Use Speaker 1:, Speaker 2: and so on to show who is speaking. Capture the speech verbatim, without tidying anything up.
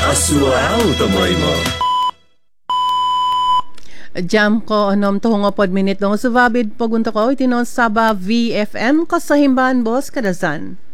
Speaker 1: Asuaw tamoy mo.
Speaker 2: Jam ko anom tuhong pod minute long sa vabid pagunta ko itinon Saba V F M kasahimban boss kadasan.